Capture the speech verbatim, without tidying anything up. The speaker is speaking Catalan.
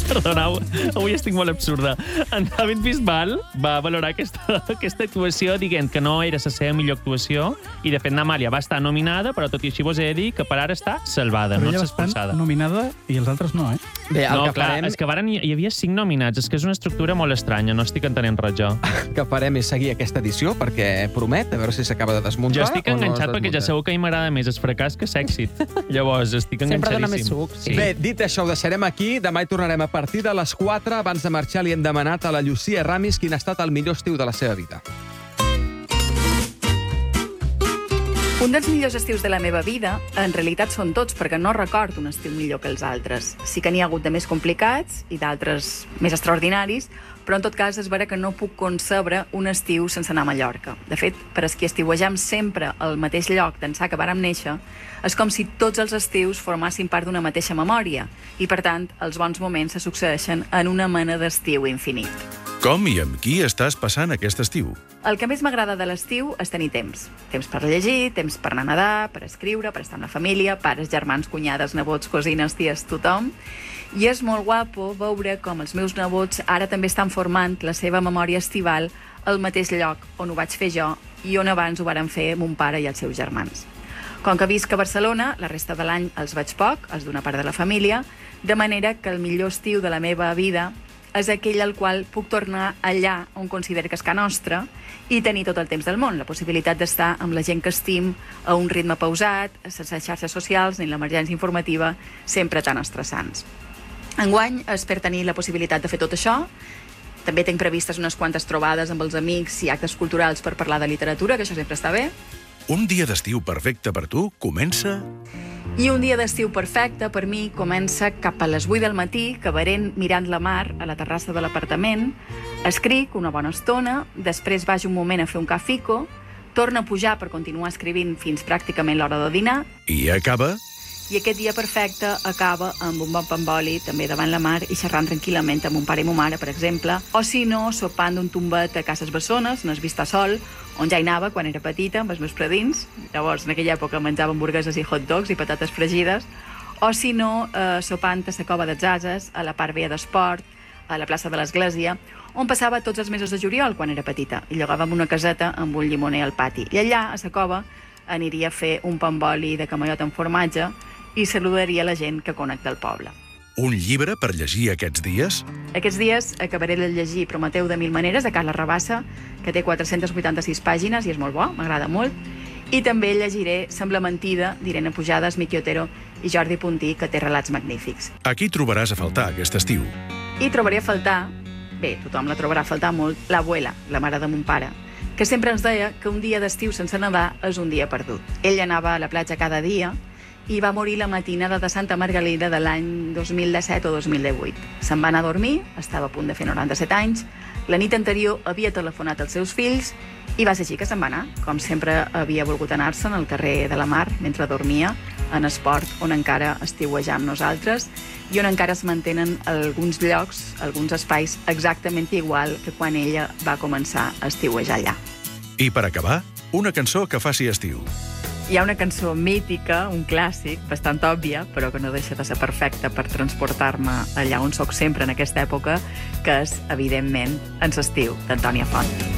Perdoneu, avui estic molt absurda. En David Bisbal va valorar aquesta, aquesta actuació dient que no era la seva millor actuació i, de fet, Namàlia va estar nominada, però tot i així vos he de dir que per ara està salvada, però no ella és va estar expulsada. nominada i els altres no, eh? Bé, el No, que clar, farem... és que varen, hi havia cinc nominats, és que és una estructura molt estranya, no estic entenent res jo. que farem és seguir aquesta edició, perquè promet, a veure si s'acaba de desmuntar. Jo estic o no enganxat es perquè ja desmunta. sabeu que a mi m'agrada més el fracàs que l'èxit. Llavors, estic Sempre dona enganxadíssim. més suc, sí. Bé, dit això, ho deixarem aquí. Demà hi tornarem a partir de les quatre. Abans de marxar li hem demanat a la Llucia Ramis quin ha estat el millor estiu de la seva vida. Un dels millors estius de la meva vida, en realitat són tots, perquè no recordo un estiu millor que els altres. Sí que n'hi ha hagut de més complicats i d'altres més extraordinaris, però en tot cas és vera que no puc concebre un estiu sense anar a Mallorca. De fet, per als qui estiuejam sempre al mateix lloc d'ençà que vàrem néixer, és com si tots els estius formassin part d'una mateixa memòria i, per tant, els bons moments se succeeixen en una mena d'estiu infinit. Com i amb qui estàs passant aquest estiu? El que més m'agrada de l'estiu és tenir temps. Temps per llegir, temps per anar a nedar, per escriure, per estar amb la família, pares, germans, cunyades, nebots, cosines, ties, tothom. I és molt guapo veure com els meus nebots ara també estan formant la seva memòria estival al mateix lloc on ho vaig fer jo i on abans ho varen fer mon pare i els seus germans. Com que visc a Barcelona, la resta de l'any els veig poc, els d'una part de la família, de manera que el millor estiu de la meva vida és aquell al qual puc tornar allà on considero que és casa nostra i tenir tot el temps del món, la possibilitat d'estar amb la gent que estim a un ritme pausat, sense xarxes socials ni l'emergència informativa sempre tan estressants. Enguany espero tenir la possibilitat de fer tot això. També tinc previstes unes quantes trobades amb els amics i actes culturals per parlar de literatura, que això sempre està bé. Un dia d'estiu perfecte per tu comença... I un dia d'estiu perfecte per mi comença cap a les vuit del matí, cavarent mirant la mar a la terrassa de l'apartament, escric una bona estona, després vaig un moment a fer un cafico, torno a pujar per continuar escrivint fins pràcticament l'hora de dinar, I acaba... i aquest dia perfecte acaba amb un bon pa amb oli, també davant la mar, i xerrant tranquil·lament amb mon pare i mon mare, per exemple, o si no, sopant d'un tombet a Cases Bessones, on es vista sol, on ja hi anava quan era petita, amb els meus predins. Llavors, en aquella època menjava hamburgueses i hot dogs i patates fregides, o si no, eh, sopant a la Cova dels Ases, a la part vella d'esport, a la plaça de l'Església, on passava tots els mesos de juliol quan era petita, i llogàvem una caseta amb un llimoner al pati. I allà, a la cova, aniria a fer un pa amb oli de camallot amb formatge i saludaria la gent que conec del poble. Un llibre per llegir aquests dies? Aquests dies acabaré de llegir Prometeu de mil maneres, de Carla Rabassa, que té quatre-centes vuitanta-sis pàgines i és molt bo, m'agrada molt. I també llegiré Sembla mentida, d'Irene Pujades, Miki Otero i Jordi Puntí, que té relats magnífics. Aquí trobaràs a faltar aquest estiu. I trobaré a faltar, bé, tothom la trobarà a faltar molt, l'abuela, la mare de mon pare, que sempre ens deia que un dia d'estiu sense nedar és un dia perdut. Ell anava a la platja cada dia i va morir la matinada de Santa Margalida de l'any dos mil disset o dos mil divuit. Se'n va anar a dormir, estava a punt de fer noranta-set anys, la nit anterior havia telefonat als seus fills i va ser així que se'n va anar, com sempre havia volgut anar-se'n al carrer de la Mar mentre dormia, en esport on encara estiuejar amb nosaltres i on encara es mantenen alguns llocs, alguns espais exactament igual que quan ella va començar a estiuejar allà. I per acabar, una cançó que faci estiu. Hi ha una cançó mítica, un clàssic, bastant òbvia, però que no deixa de ser perfecta per transportar-me allà on sóc sempre en aquesta època, que és, evidentment, En l'estiu, d'Antònia Font.